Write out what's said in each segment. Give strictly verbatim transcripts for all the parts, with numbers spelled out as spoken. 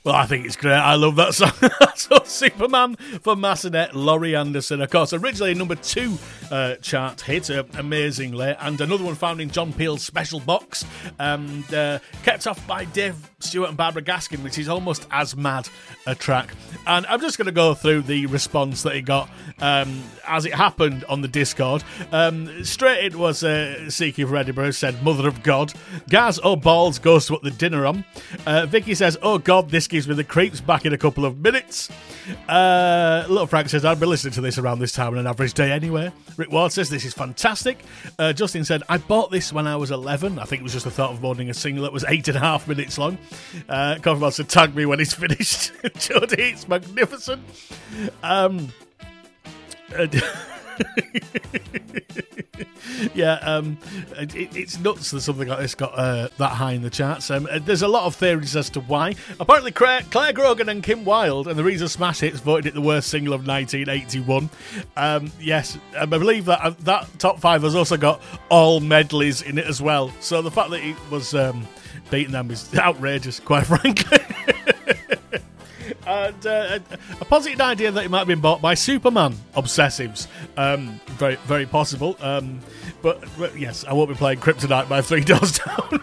Well, I think it's great. I love that song. So Superman for Massenet, Laurie Anderson. Of course, originally a number two uh, chart hit, uh, amazingly, and another one found in John Peel's special box, and uh, kept off by Dave Stewart and Barbara Gaskin, which is almost as mad a track. And I'm just going to go through the response that he got um, as it happened on the Discord. Um, straight it was uh, Seeking for Edinburgh said, Mother of God. Gaz, oh balls, goes to what the dinner on. Uh, Vicky says, oh God, this gives me the creeps, back in a couple of minutes. Uh, Little Frank says, I'd be listening to this around this time on an average day anyway. Rick Ward says, this is fantastic. Uh, Justin said, I bought this when I was eleven. I think it was just the thought of owning a single that was eight and a half minutes long. Uh, Coffee wants to tag me when it's finished. Jody, it's magnificent. Um... Uh, yeah, um, it, it's nuts that something like this got uh, that high in the charts. Um, there's a lot of theories as to why. Apparently, Claire, Claire Grogan and Kim Wilde and the Reason Smash Hits voted it the worst single of nineteen eighty-one. Um, yes, I believe that uh, that top five has also got all medleys in it as well. So the fact that it was um, beating them is outrageous, quite frankly. And uh, a positive idea that it might have been bought by Superman obsessives. Um, very, very possible. Um, but, but yes, I won't be playing Kryptonite by Three Doors Down.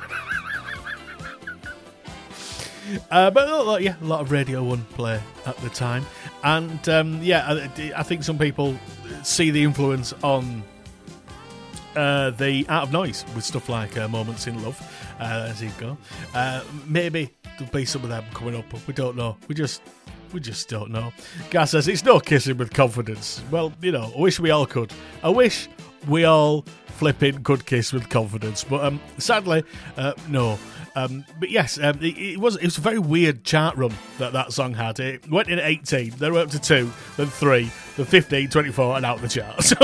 uh, but uh, yeah, a lot of Radio One play at the time, and um, yeah, I, I think some people see the influence on uh, the Art of Noise with stuff like uh, Moments in Love. Uh, as you go, uh, maybe there'll be some of them coming up. We don't know. We just, we just don't know. Gas says it's no kissing with confidence. Well, you know, I wish we all could. I wish we all flipping could kiss with confidence, but um, sadly, uh, no. Um, but yes, um, it, it was it was a very weird chart run that that song had. It went in at eighteen, then went up to two, then three, then fifteen, twenty-four, and out the charts.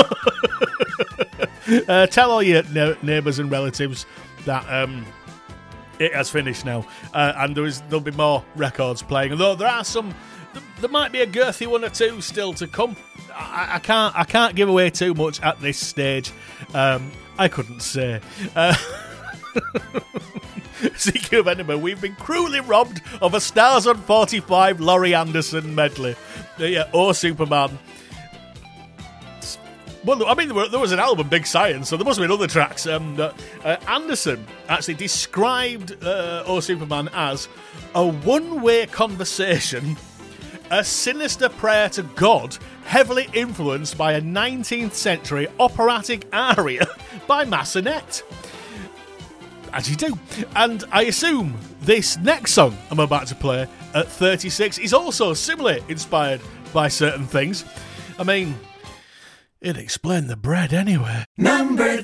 uh, tell all your ne- neighbours and relatives that um, it has finished now, uh, and there is there'll be more records playing. Although there are some, there might be a girthy one or two still to come. I, I can't I can't give away too much at this stage. Um, I couldn't say. Uh, C Q of Edinburgh, we've been cruelly robbed of a Stars on forty-five Laurie Anderson medley. Uh, yeah, or Superman. Well, I mean, there was an album, Big Science, so there must have been other tracks. Um, uh, uh, Anderson actually described uh, Oh Superman as a one-way conversation, a sinister prayer to God, heavily influenced by a nineteenth century operatic aria by Massenet. As you do. And I assume this next song I'm about to play at thirty-six is also similarly inspired by certain things. I mean, it explained the bread anyway. Number